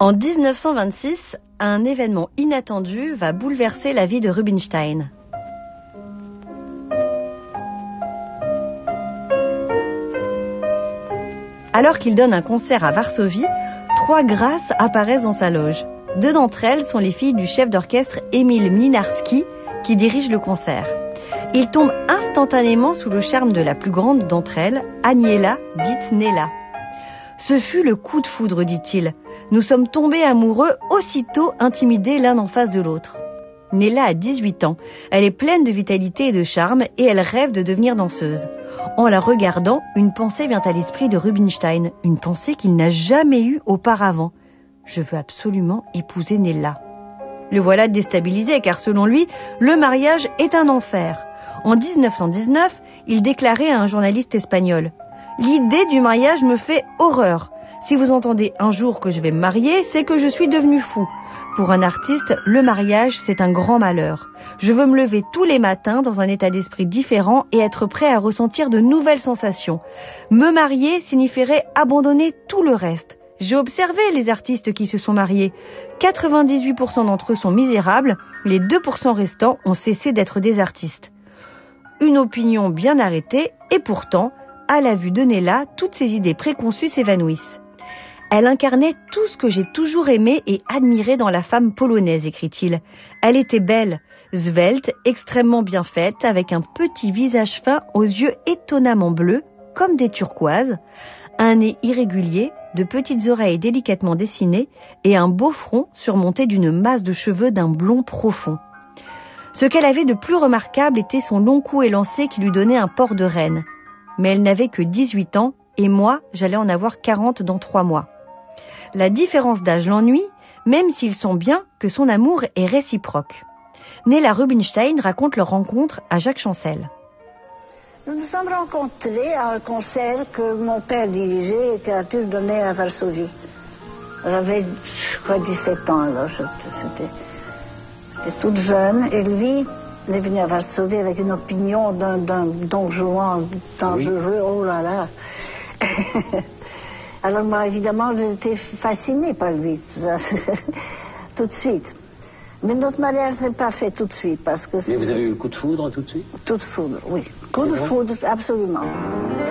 En 1926, un événement inattendu va bouleverser la vie de Rubinstein. Alors qu'il donne un concert à Varsovie, 3 grâces apparaissent dans sa loge. 2 d'entre elles sont les filles du chef d'orchestre Emil Mlynarski, qui dirige le concert. Il tombe instantanément sous le charme de la plus grande d'entre elles, Aniela, dite Nella. Ce fut le coup de foudre, dit-il. Nous sommes tombés amoureux aussitôt intimidés l'un en face de l'autre. Nella a 18 ans. Elle est pleine de vitalité et de charme et elle rêve de devenir danseuse. En la regardant, une pensée vient à l'esprit de Rubinstein, une pensée qu'il n'a jamais eue auparavant. Je veux absolument épouser Nella. Le voilà déstabilisé car selon lui, le mariage est un enfer. En 1919, il déclarait à un journaliste espagnol « L'idée du mariage me fait horreur. Si vous entendez un jour que je vais me marier, c'est que je suis devenu fou. Pour un artiste, le mariage, c'est un grand malheur. Je veux me lever tous les matins dans un état d'esprit différent et être prêt à ressentir de nouvelles sensations. Me marier signifierait abandonner tout le reste. J'ai observé les artistes qui se sont mariés. 98% d'entre eux sont misérables, les 2% restants ont cessé d'être des artistes. » Une opinion bien arrêtée et pourtant, à la vue de Nella, toutes ces idées préconçues s'évanouissent. Elle incarnait tout ce que j'ai toujours aimé et admiré dans la femme polonaise, écrit-il. Elle était belle, svelte, extrêmement bien faite, avec un petit visage fin aux yeux étonnamment bleus, comme des turquoises, un nez irrégulier, de petites oreilles délicatement dessinées et un beau front surmonté d'une masse de cheveux d'un blond profond. Ce qu'elle avait de plus remarquable était son long cou élancé qui lui donnait un port de reine. Mais elle n'avait que 18 ans et moi, j'allais en avoir 40 dans 3 mois. La différence d'âge l'ennuie, même s'ils sont bien que son amour est réciproque. Nella Rubinstein raconte leur rencontre à Jacques Chancel. Nous nous sommes rencontrés à un concert que mon père dirigeait et que Arthur donnait à Varsovie. J'avais, je crois, 17 ans alors, j'étais toute jeune et lui, il est venu à Varsovie avec une opinion d'un Don Juan dangereux, oui. Oh là là. Alors moi, évidemment, j'étais fascinée par lui, tout de suite. Mais notre mariage s'est pas fait tout de suite parce que... Mais vous avez eu le coup de foudre tout de suite? Coup de foudre, oui. Coup de foudre, absolument.